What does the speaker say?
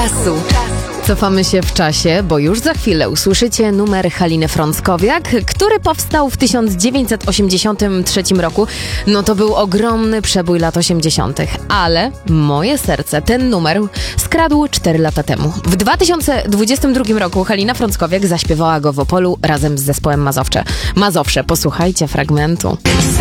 Cofamy się w czasie, bo już za chwilę usłyszycie numer Haliny Frąckowiak, który powstał w 1983 roku. No to był ogromny przebój lat 80., ale moje serce ten numer skradł 4 lata temu. W 2022 roku Halina Frąckowiak zaśpiewała go w Opolu razem z zespołem Mazowsze. Posłuchajcie fragmentu.